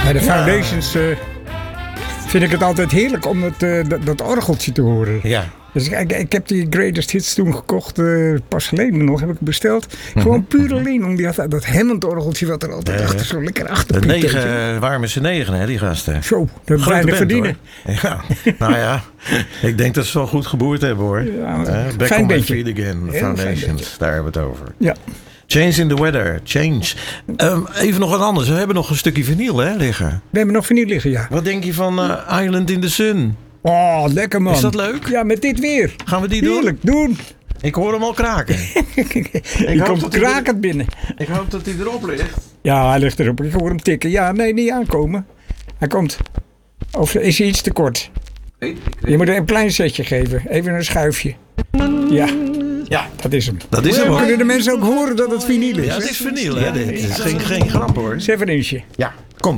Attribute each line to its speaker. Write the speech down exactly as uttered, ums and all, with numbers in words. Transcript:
Speaker 1: Bij de Foundations uh, vind ik het altijd heerlijk om het, uh, dat, dat orgeltje te horen.
Speaker 2: Ja.
Speaker 1: Dus ik, ik heb die Greatest Hits toen gekocht, uh, pas geleden nog, heb ik besteld. Gewoon puur alleen om die, dat Hammond-orgeltje wat er altijd uh, achter zo lekker achter
Speaker 2: de negen, waren ze negen, hè, die gasten.
Speaker 1: Zo, dat is weinig verdienen.
Speaker 2: Hoor. Ja, nou ja, ik denk dat ze wel goed geboerd hebben, hoor. Ja,
Speaker 1: uh,
Speaker 2: Back
Speaker 1: fijn
Speaker 2: on my
Speaker 1: beetje.
Speaker 2: feet again, the Foundations, daar hebben we het over.
Speaker 1: Ja.
Speaker 2: Change in the weather, change. Um, even nog wat anders, we hebben nog een stukje vinyl, hè, liggen.
Speaker 1: We hebben nog vinyl liggen, ja.
Speaker 2: Wat denk je van uh, Island in the Sun?
Speaker 1: Oh, lekker man.
Speaker 2: Is dat leuk?
Speaker 1: Ja, met dit weer.
Speaker 2: Gaan we die doen?
Speaker 1: Heerlijk, doen.
Speaker 2: Ik hoor hem al kraken.
Speaker 1: Die komt krakend er, binnen.
Speaker 2: Ik hoop dat hij erop ligt.
Speaker 1: Ja, hij ligt erop. Ik hoor hem tikken. Ja, nee, niet aankomen. Hij komt. Of is hij iets te kort? Je moet een klein setje geven. Even een schuifje. Ja.
Speaker 2: Ja,
Speaker 1: dat is hem.
Speaker 2: Dat is hem, hoor.
Speaker 1: Kunnen de mensen ook horen dat het vinyl is?
Speaker 2: Ja, het is vinyl, hè? Dit is geen, geen grap, hoor.
Speaker 1: Zeven inchje.
Speaker 2: Ja.